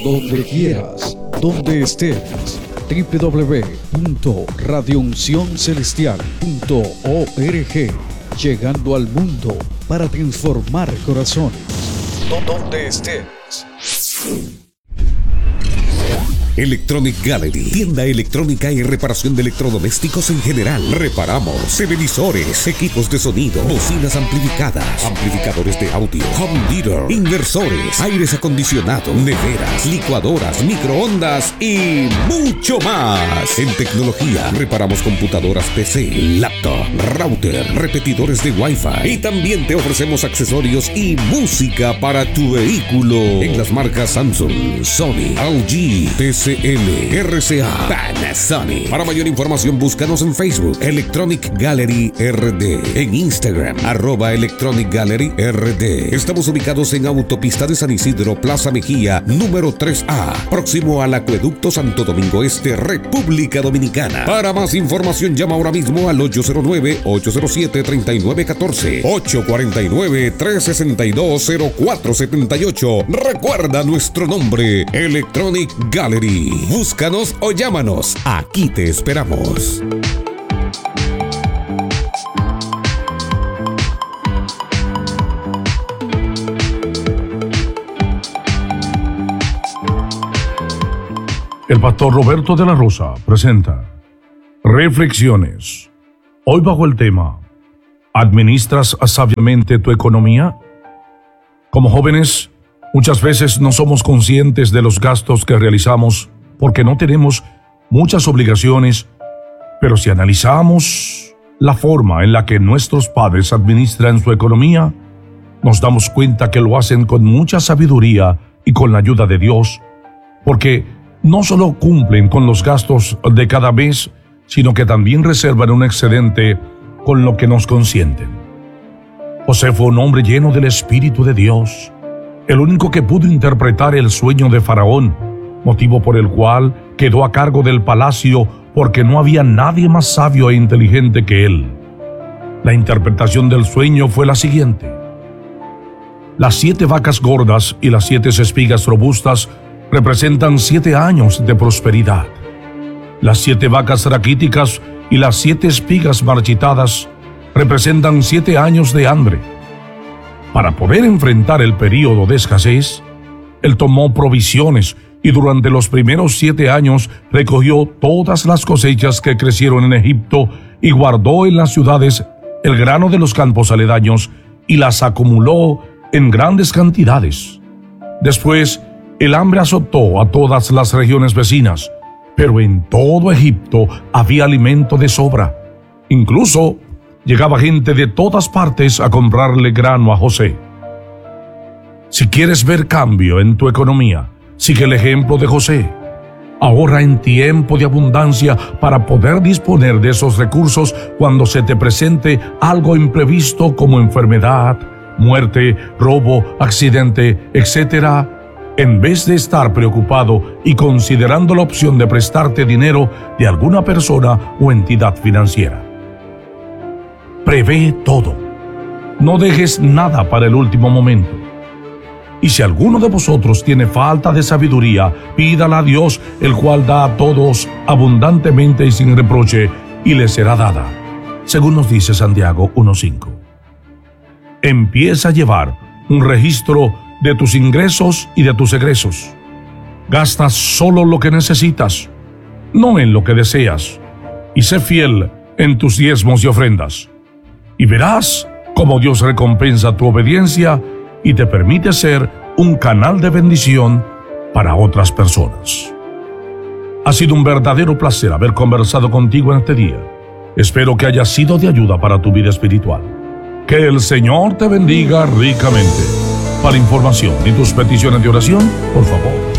donde quieras, donde estés. www.radiouncioncelestial.org, llegando al mundo para transformar corazones. Donde estés. Electronic Gallery, tienda electrónica y reparación de electrodomésticos en general. Reparamos televisores, equipos de sonido, bocinas amplificadas, amplificadores de audio, home theater, inversores, aires acondicionados, neveras, licuadoras, microondas y mucho más. En tecnología, reparamos computadoras PC, laptop, router, repetidores de Wi-Fi y también te ofrecemos accesorios y música para tu vehículo en las marcas Samsung, Sony, LG, TCL, RCA, Panasonic. Para mayor información búscanos en Facebook Electronic Gallery RD, en Instagram @Electronic Gallery RD. Estamos ubicados en Autopista de San Isidro, Plaza Mejía, número 3A, próximo al Acueducto Santo Domingo Este, República Dominicana. Para más información llama ahora mismo al 809-807-3914, 849-362-0478. Recuerda nuestro nombre, Electronic Gallery. Búscanos o llámanos. Aquí te esperamos. El pastor Roberto de la Rosa presenta Reflexiones. Hoy bajo el tema ¿administras sabiamente tu economía? Como jóvenes, muchas veces no somos conscientes de los gastos que realizamos porque no tenemos muchas obligaciones, pero si analizamos la forma en la que nuestros padres administran su economía, nos damos cuenta que lo hacen con mucha sabiduría y con la ayuda de Dios, porque no solo cumplen con los gastos de cada mes, sino que también reservan un excedente con lo que nos consienten. José fue un hombre lleno del Espíritu de Dios, el único que pudo interpretar el sueño de Faraón, motivo por el cual quedó a cargo del palacio porque no había nadie más sabio e inteligente que él. La interpretación del sueño fue la siguiente: las 7 vacas gordas y las 7 espigas robustas representan 7 años de prosperidad. Las 7 vacas raquíticas y las 7 espigas marchitadas representan 7 años de hambre. Para poder enfrentar el período de escasez, él tomó provisiones y durante los primeros 7 años recogió todas las cosechas que crecieron en Egipto y guardó en las ciudades el grano de los campos aledaños y las acumuló en grandes cantidades. Después, el hambre azotó a todas las regiones vecinas, pero en todo Egipto había alimento de sobra. Incluso llegaba gente de todas partes a comprarle grano a José. Si quieres ver cambio en tu economía, sigue el ejemplo de José. Ahorra en tiempo de abundancia para poder disponer de esos recursos cuando se te presente algo imprevisto como enfermedad, muerte, robo, accidente, etc., en vez de estar preocupado y considerando la opción de prestarte dinero de alguna persona o entidad financiera. Prevé todo. No dejes nada para el último momento. Y si alguno de vosotros tiene falta de sabiduría, pídala a Dios, el cual da a todos abundantemente y sin reproche, y le será dada, según nos dice Santiago 1:5. Empieza a llevar un registro de tus ingresos y de tus egresos. Gasta solo lo que necesitas, no en lo que deseas, y sé fiel en tus diezmos y ofrendas. Y verás cómo Dios recompensa tu obediencia y te permite ser un canal de bendición para otras personas. Ha sido un verdadero placer haber conversado contigo en este día. Espero que haya sido de ayuda para tu vida espiritual. Que el Señor te bendiga ricamente. Para información y tus peticiones de oración, por favor,